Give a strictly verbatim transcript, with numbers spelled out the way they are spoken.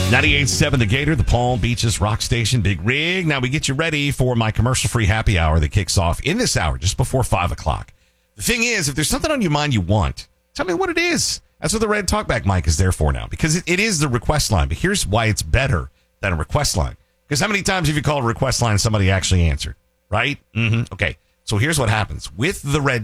ninety-eight point seven The Gator, the Palm Beaches Rock Station, Big Rig. Now we get you ready for my commercial-free happy hour that kicks off in this hour, just before five o'clock. The thing is, if there's something on your mind you want, tell me what it is. That's what the red talkback mic is there for now, because it, it is the request line. But here's why it's better than a request line. Because how many times have you called a request line and somebody actually answered, right? Mm-hmm. Okay, so here's what happens. With the red